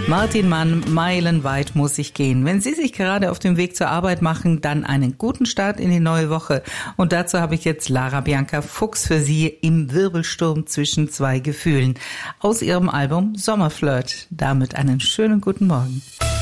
Martin Mann, meilenweit muss ich gehen. Wenn Sie sich gerade auf dem Weg zur Arbeit machen, dann einen guten Start in die neue Woche. Und dazu habe ich jetzt Lara Bianca Fuchs für Sie im Wirbelsturm zwischen zwei Gefühlen aus ihrem Album Sommerflirt. Damit einen schönen guten Morgen.